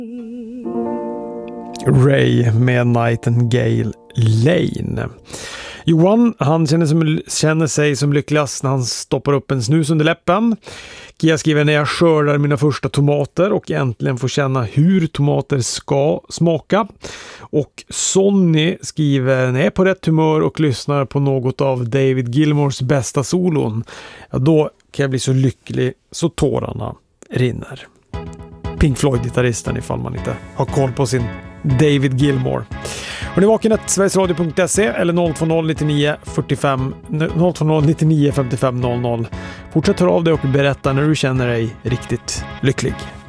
Ray med Nightingale Lane. Johan, han känner sig som lyckligast när han stoppar upp en snus under läppen. Kia skriver: när jag skördar mina första tomater och äntligen får känna hur tomater ska smaka. Och Sonny skriver: när jag är på rätt humör och lyssnar på något av David Gilmours bästa solon, ja, då kan jag bli så lycklig så tårarna rinner. Pink Floyd-gitarristen, ifall man inte har koll på sin David Gilmour. Och ni vakenet sverigesradio.se eller 020 99 45 020 99 55 00. Fortsätt höra av dig och berätta när du känner dig riktigt lycklig.